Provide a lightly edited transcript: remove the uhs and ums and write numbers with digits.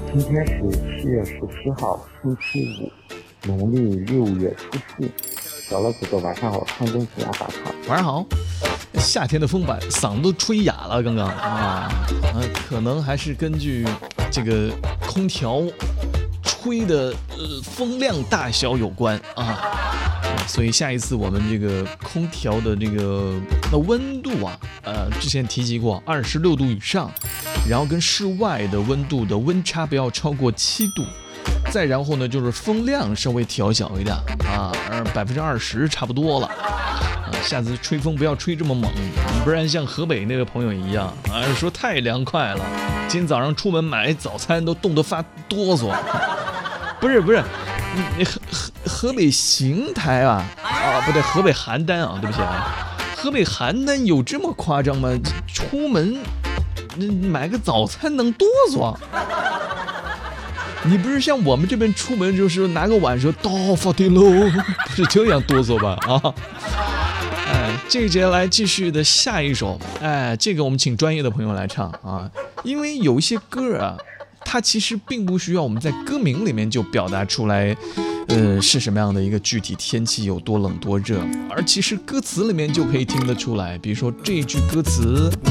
今天是7月14号，星期五，农历6月初4。小老哥哥晚上好，上灯给大家打卡。 晚上好。夏天的风板，嗓子都吹哑了，刚刚可能还是根据这个空调吹的风量大小有关啊。所以下一次我们这个空调的这个温度啊，之前提及过26度以上，然后跟室外的温度的温差不要超过7度，再然后呢就是风量稍微调小一点啊，20%差不多了。下次吹风不要吹这么猛，不然像河北那个朋友一样说太凉快了，今天早上出门买早餐都冻得发哆嗦。不是，你河北邢台不对，河北邯郸啊，对不起啊，河北邯郸有这么夸张吗？出门买个早餐能哆嗦？你不是像我们这边出门就是拿个碗说到发的喽，不是这样哆嗦吧？这节来继续的下一首，这个我们请专业的朋友来唱啊，因为有一些歌它其实并不需要我们在歌名里面就表达出来，是什么样的一个具体天气有多冷多热，而其实歌词里面就可以听得出来，比如说这句歌词。